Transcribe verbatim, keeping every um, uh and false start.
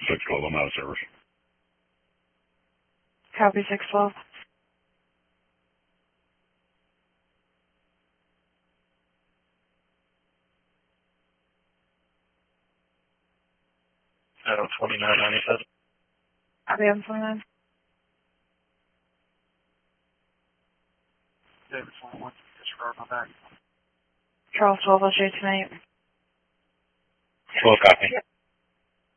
six twelve, I'm out of service. Copy six twelve. Adam twenty-nine ninety-seven. Copy M twenty-nine. David twenty-one, disregard my back. Charles twelve, I'll show you tonight. twelve copy. Yep.